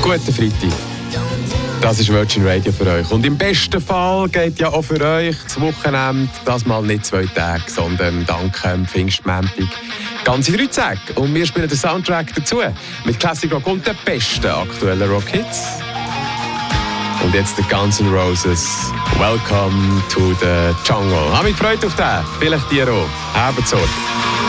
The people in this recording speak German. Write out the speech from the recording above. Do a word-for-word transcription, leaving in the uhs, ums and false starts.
Guten Freitag. Das ist Virgin Radio für euch. Und im besten Fall geht ja auch für euch das Wochenende, das mal nicht zwei Tage, sondern dank dem Pfingstmontag ganze drei Tage. Und wir spielen den Soundtrack dazu mit Classic Rock und den besten aktuellen Rock-Hits. Und jetzt die Guns N' Roses. Welcome to the Jungle. Habe mich gefreut auf den. Vielleicht dir auch. Habt Sorge.